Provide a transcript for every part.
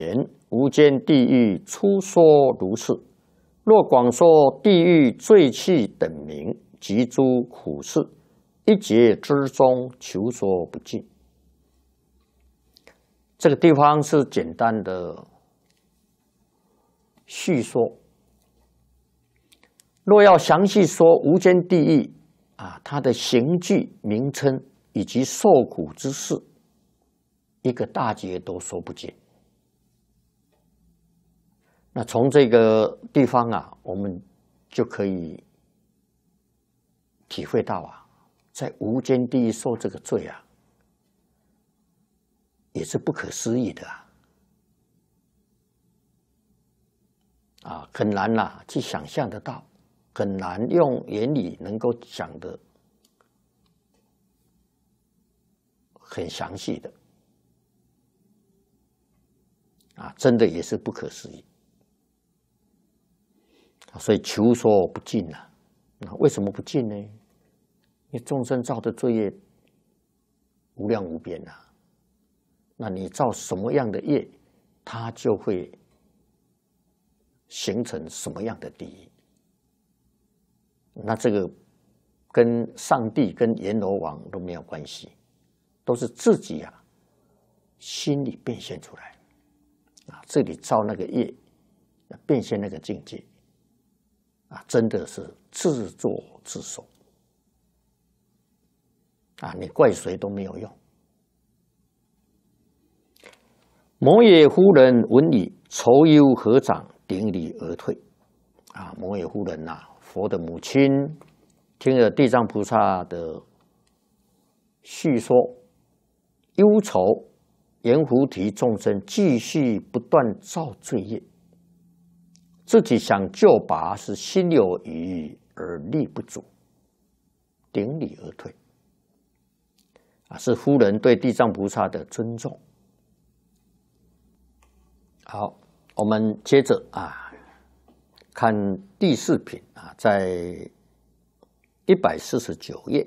无间地狱初说如是。若广说地狱罪气等名及诸苦事，一劫之中求说不尽。这个地方是简单的叙说。若要详细说无间地狱它的刑具名称以及受苦之事，一个大劫都说不尽。那从这个地方我们就可以体会到在无间地狱受这个罪也是不可思议的很难去想象得到，很难用言语能够讲得很详细的真的也是不可思议。所以求说不尽那为什么不尽呢？因为众生造的罪业无量无边那你造什么样的业，它就会形成什么样的地狱。那这个跟上帝跟阎罗王都没有关系，都是自己心里变现出来这里造那个业，变现那个境界真的是自作自受你怪谁都没有用。摩耶夫人闻已，愁忧合掌，顶礼而退摩耶夫人佛的母亲，听了地藏菩萨的叙说，忧愁阎浮提众生继续不断造罪业，自己想救拔是心有余欲而力不足，顶礼而退是夫人对地藏菩萨的尊重。好，我们接着看第四品在149页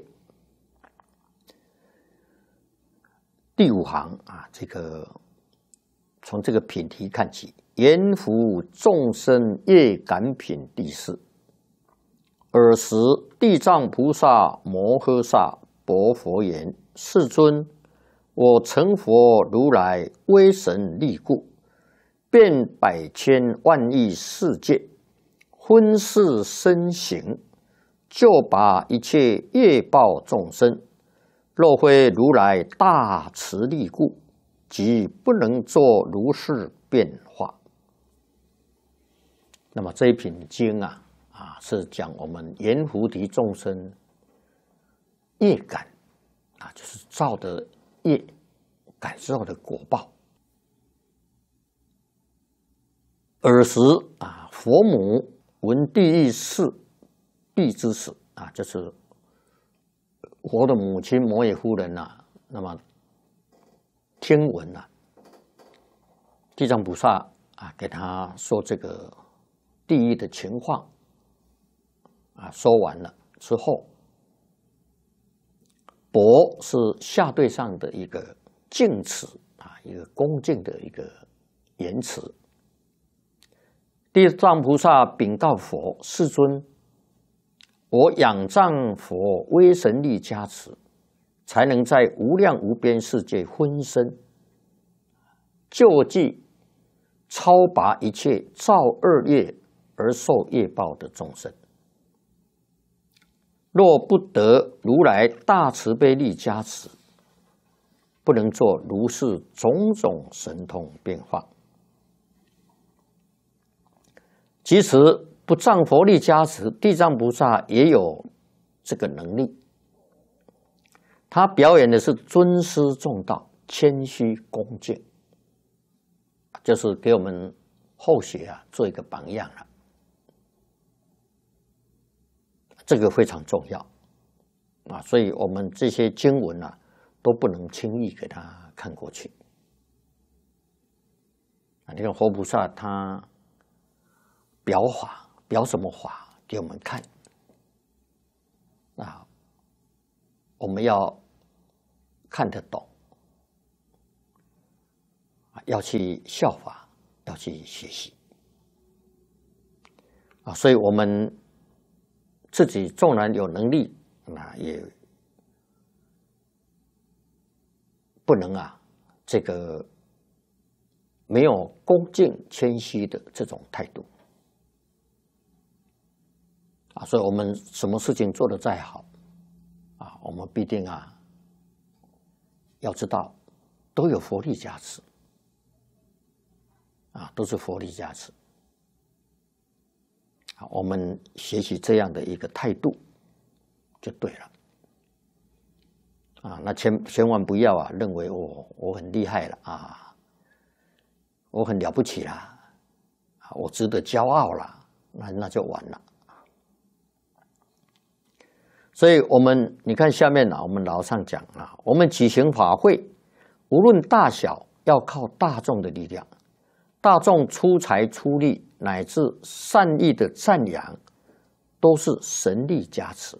第5行这个从这个品题看起。阎浮众生业感品第4。尔时地藏菩萨摩诃萨薄佛言：世尊，我成佛如来威神力故，遍百千万亿世界，分世身形，救拔一切业报众生。若非如来大慈力故，即不能作如是变化。那么这一品经是讲我们阎浮提众生业感就是造的业感受的果报。尔时佛母闻地狱事必之死就是佛的母亲摩耶夫人那么听闻地藏菩萨给他说这个地狱的情况说完了之后，薄是下对上的一个敬词一个恭敬的一个言辞。地藏菩萨禀告佛：世尊，我仰仗佛威神力加持，才能在无量无边世界分身救济超拔一切造恶业而受业报的众生。若不得如来大慈悲力加持，不能做如是种种神通变化。即使不仗佛力加持，地藏菩萨也有这个能力。他表演的是尊师重道、谦虚恭敬，就是给我们后学做一个榜样了。这个非常重要所以我们这些经文都不能轻易给他看过去你看佛菩萨他表法，表什么法给我们看我们要看得懂要去效法要去学习啊。所以我们自己纵然有能力，那也不能这个没有恭敬谦虚的这种态度啊。所以我们什么事情做得再好啊，我们必定要知道都有佛力加持啊，都是佛力加持。我们学习这样的一个态度就对了啊。那千万不要认为我很厉害了啊，我很了不起啦，我值得骄傲啦，那就完了。所以你看下面我们老上讲我们举行法会，无论大小，要靠大众的力量，大众出财出力，乃至善意的赞扬，都是神力加持。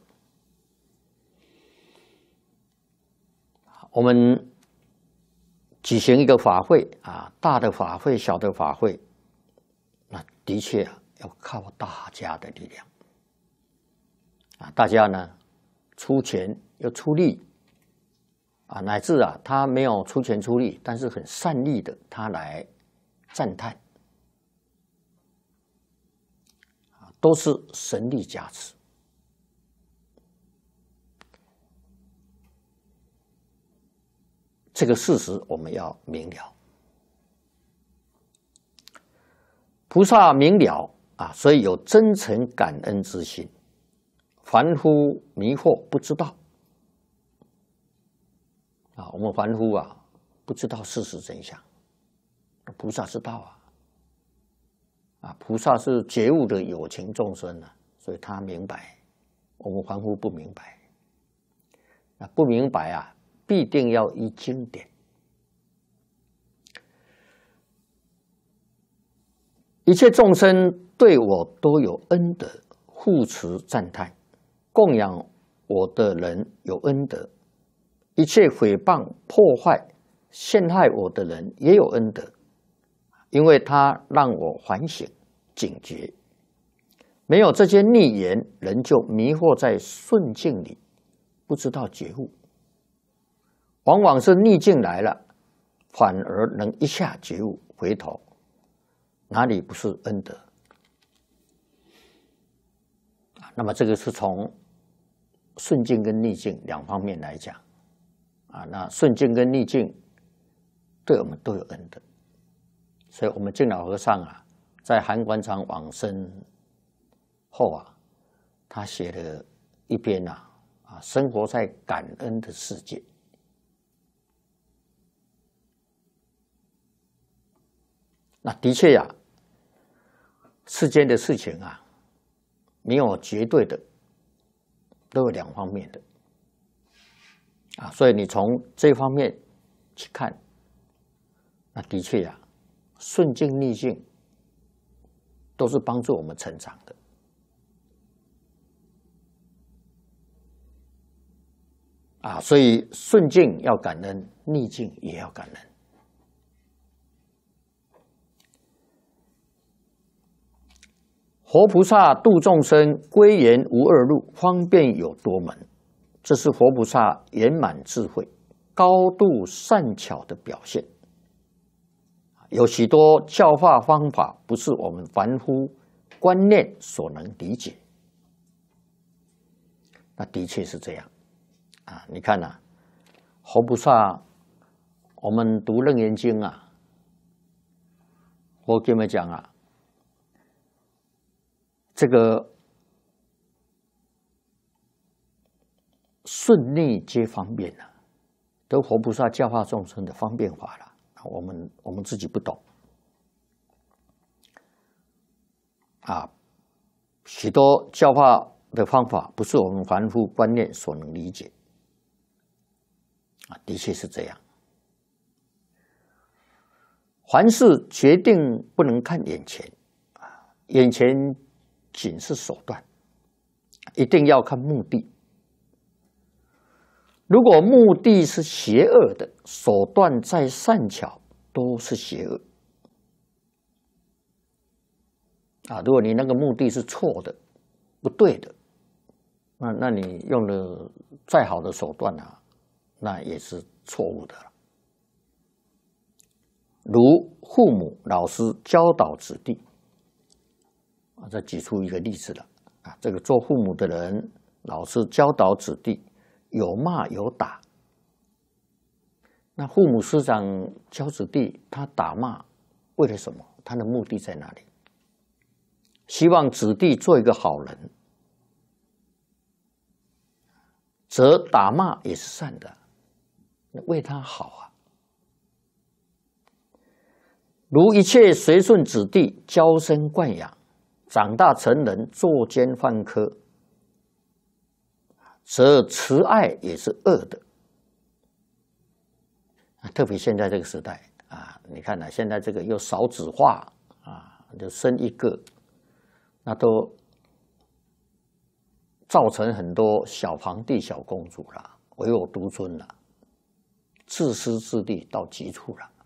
我们举行一个法会大的法会、小的法会，那的确要靠大家的力量大家呢出钱又出力乃至他没有出钱出力，但是很善意的他来赞叹都是神力加持。这个事实我们要明了，菩萨明了所以有真诚感恩之心。凡夫迷惑不知道我们凡夫不知道事实真相，菩萨知道菩萨是觉悟的有情众生所以他明白，我们凡夫不明白。不明白必定要依经典。一切众生对我都有恩德，护持赞叹，供养我的人有恩德，一切诽谤破坏陷害我的人也有恩德，因为他让我反省警觉。没有这些逆言，人就迷惑在顺境里，不知道觉悟。往往是逆境来了，反而能一下觉悟，回头哪里不是恩德？那么这个是从顺境跟逆境两方面来讲那顺境跟逆境对我们都有恩德。所以我们净老和尚在韩馆长往生后他写了一篇生活在感恩的世界。那的确世间的事情没有绝对的，都有两方面的所以你从这方面去看，那的确顺境逆境都是帮助我们成长的所以顺境要感恩，逆境也要感恩。活菩萨度众生，归元无二路，方便有多门。这是活菩萨圆满智慧、高度善巧的表现。有许多教化方法不是我们凡夫观念所能理解。那的确是这样你看活菩萨，我们读楞严经我跟你们讲这个顺逆皆方便都活菩萨教化众生的方便法了。我们自己不懂许多教化的方法不是我们凡夫观念所能理解的确是这样。凡事决定不能看眼前眼前仅是手段，一定要看目的。如果目的是邪恶的，手段再善巧都是邪恶啊，如果你那个目的是错的、不对的，那你用了再好的手段啊，那也是错误的了。如父母、老师教导子弟，啊，再举出一个例子了啊，这个做父母的人、老师教导子弟，有骂有打。那父母师长教子弟，他打骂为了什么？他的目的在哪里？希望子弟做一个好人，则打骂也是善的，为他好啊。如一切随顺子弟，娇生惯养，长大成人，作奸犯科，则慈爱也是恶的。特别现在这个时代啊，你看啊，现在这个又少子化啊，就生一个，那都造成很多小皇帝、小公主啦，唯我独尊啦，自私自利到极处了。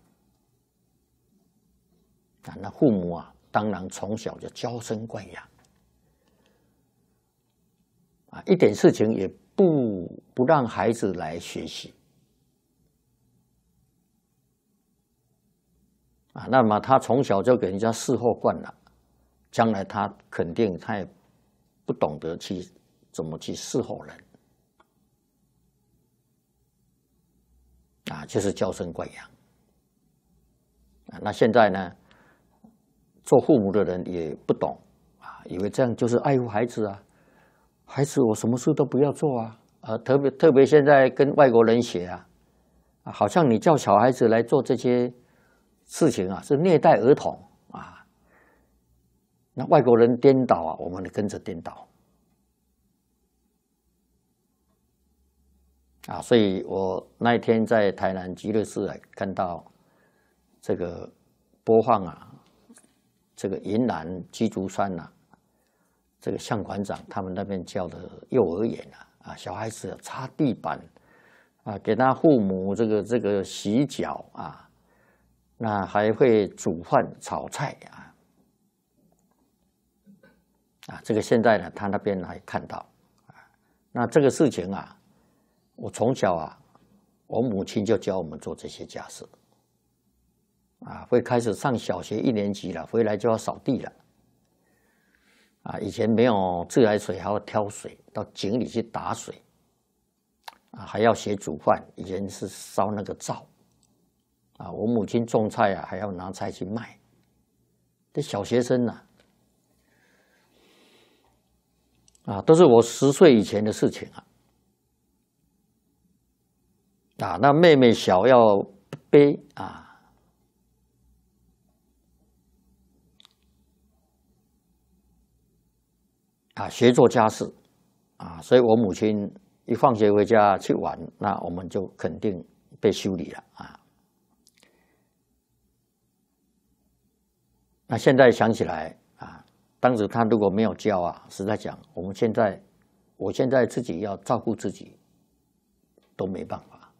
啊，那父母啊，当然从小就娇生惯养，啊，一点事情也不让孩子来学习，啊，那么他从小就给人家伺候惯了，将来他肯定他也不懂得怎么去伺候人，啊，就是娇生惯养。啊，那现在呢？做父母的人也不懂啊，以为这样就是爱护孩子啊，孩子我什么事都不要做啊，特别现在跟外国人学啊，好像你叫小孩子来做这些事情啊，是虐待儿童啊。那外国人颠倒啊，我们跟着颠倒啊。所以我那一天在台南极乐寺看到这个播放啊。这个云南鸡足山呐，这个向馆长他们那边教的幼儿园啊，小孩子擦地板啊，给他父母这个洗脚啊，那还会煮饭炒菜啊，这个现在呢，他那边还看到啊，那这个事情啊，我从小啊，我母亲就教我们做这些家事。啊，会开始上小学1年级了，回来就要扫地了。啊，以前没有自来水，还要挑水到井里去打水。啊，还要学煮饭，以前是烧那个灶。啊，我母亲种菜啊，还要拿菜去卖。这小学生啊，啊，都是我10岁以前的事情啊。啊，那妹妹小要背啊。啊，学做家事，啊，所以我母亲一放学回家去玩，那我们就肯定被修理了啊。那现在想起来啊，当时他如果没有教啊，实在讲，我现在自己要照顾自己都没办法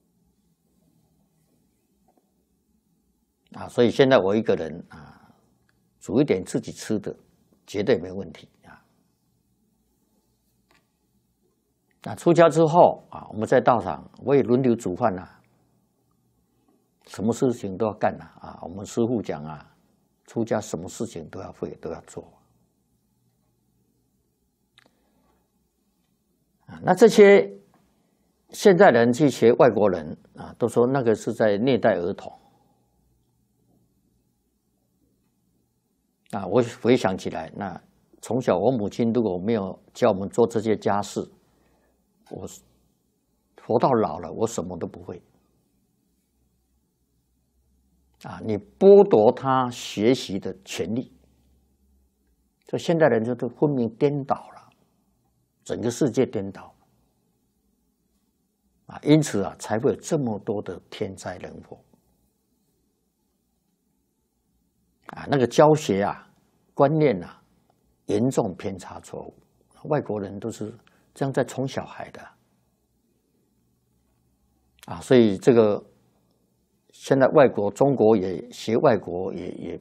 啊。所以现在我一个人啊，煮一点自己吃的，绝对没问题。那出家之后啊，我们在道场我也轮流煮饭啊，什么事情都要干啊。我们师父讲啊，出家什么事情都要会，都要做啊。那这些现在人去学外国人啊，都说那个是在虐待儿童啊。我回想起来，那从小我母亲如果没有教我们做这些家事，我活到老了，我什么都不会啊！你剥夺他学习的权利，这现代人就都昏迷颠倒了，整个世界颠倒啊！因此啊，才会有这么多的天灾人祸啊！那个教学啊、观念啊，严重偏差错误，外国人都是这样在宠小孩的啊，所以这个现在中国也学外国也